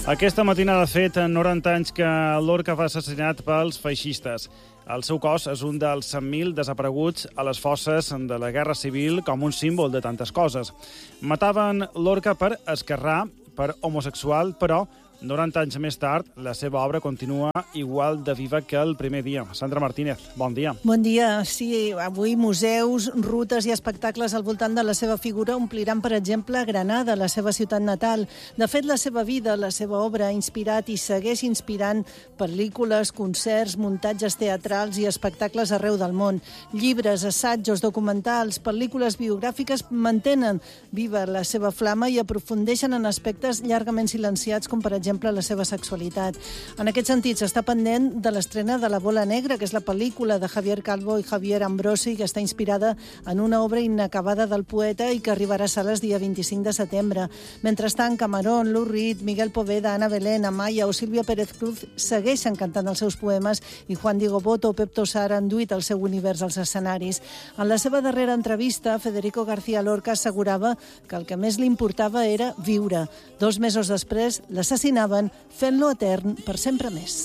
Aquesta matinada ha fet 90 anys que Lorca va assassinat pels feixistes. El seu cos és un dels 100.000 desapareguts a les fosses de la Guerra Civil com un símbol de tantes coses. Mataven Lorca per esquerrà, per homosexual, però 90 anys més tard la seva obra continua igual de viva que el primer dia. Sandra Martínez, bon dia. Bon dia. Sí, avui museus, rutes i espectacles al voltant de la seva figura ompliran, per exemple, Granada, la seva ciutat natal. De fet, la seva vida, la seva obra ha inspirat i segueix inspirant pel·lícules, concerts, muntatges teatrals i espectacles arreu del món. Llibres, assajos, documentals, pel·lícules biogràfiques mantenen viva la seva flama i aprofundeixen en aspectes llargament silenciats, com per exemple la seva sexualitat. En aquest sentit, s'està pendent de l'estrena de La bola negra, que és la pel·lícula de Javier Calvo i Javier Ambrosi, que està inspirada en una obra inacabada del poeta i que arribarà a sales dia 25 de setembre. Mentrestant, Camarón, Lou Reed, Miguel Poveda, Ana Belén, Amaya o Sílvia Pérez Cruz segueixen cantant els seus poemes i Juan Diego Boto o Pep Tosar han duit el seu univers als escenaris. En la seva darrera entrevista, Federico García Lorca assegurava que el que més li importava era viure. 2 mesos després, l'assassinaven fent-lo etern per sempre més.